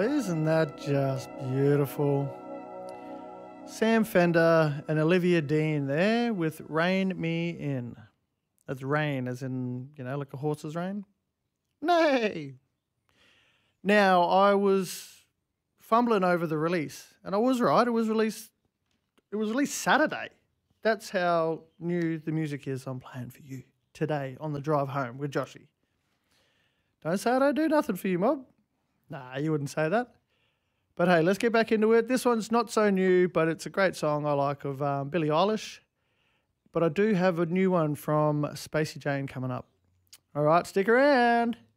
isn't that just beautiful? Sam Fender and Olivia Dean there with Rein Me In. That's rain as in, like a horse's rein. Nay! Now, I was fumbling over the release, and I was right. It was released Saturday. That's how new the music is I'm playing for you today on the drive home with Joshy. Don't say I don't do nothing for you, Mob. Nah, you wouldn't say that. But hey, let's get back into it. This one's not so new, but it's a great song I like of Billie Eilish. But I do have a new one from Spacey Jane coming up. All right, stick around.